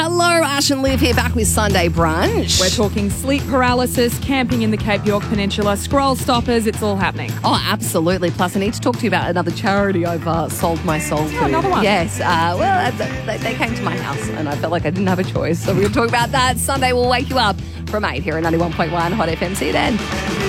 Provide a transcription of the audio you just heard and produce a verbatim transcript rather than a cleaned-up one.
Hello, Ash and Liv here, back with Sunday Brunch. We're talking sleep paralysis, camping in the Cape York Peninsula, scroll stoppers, it's all happening. Oh, absolutely. Plus, I need to talk to you about another charity I've uh, sold my soul to. Oh, another one? Yes. Uh, well, they, they came to my house and I felt like I didn't have a choice. So we're going to talk about that. Sunday will wake you up from eight here at ninety-one point one Hot F M. See you then.